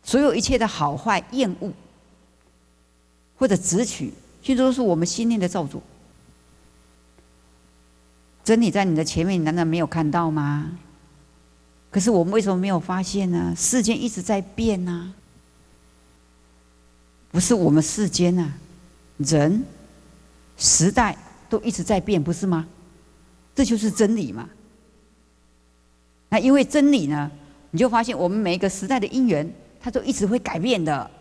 所有一切的好坏、厌恶或者执取，其实都是我们心念的造作。真理在你的前面，你难道没有看到吗？可是我们为什么没有发现呢？世间一直在变啊，不是我们世间啊，人、时代都一直在变，不是吗？这就是真理嘛。那因为真理呢，你就发现我们每一个时代的因缘，它都一直会改变的。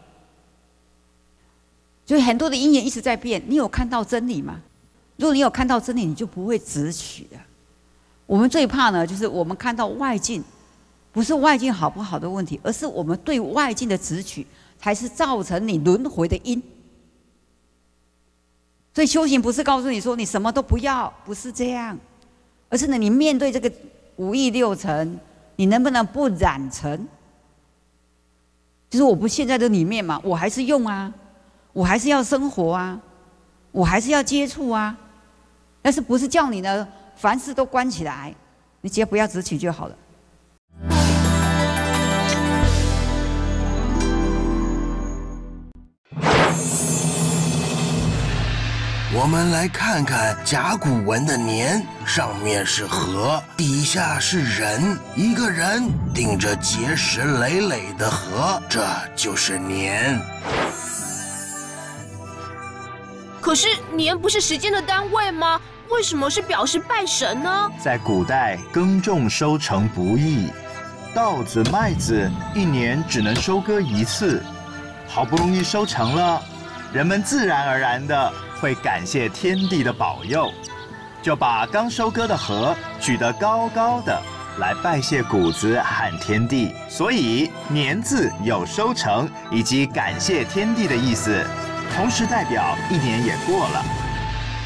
所以很多的因缘一直在变，你有看到真理吗？如果你有看到真理，你就不会执取的。我们最怕呢，就是我们看到外境，不是外境好不好的问题，而是我们对外境的执取，才是造成你轮回的因。所以修行不是告诉你说你什么都不要，不是这样，而是呢，你面对这个五欲六尘，你能不能不染尘？就是我不现在的里面嘛，我还是用啊，我还是要生活啊，我还是要接触啊。但是不是叫你呢，凡事都关起来，你只要不要执取就好了。 我们来看看甲骨文的年，上面是河，底下是人，一个人顶着结实累累的河，这就是年。 可是年不是时间的单位吗？为什么是表示拜神呢？ 在古代，耕种收成不易，稻子、麦子一年只能收割一次，好不容易收成了，人们自然而然的会感谢天地的保佑，就把刚收割的禾举得高高的，来拜谢谷子和天地。所以年字有收成以及感谢天地的意思，同时代表一年也过了。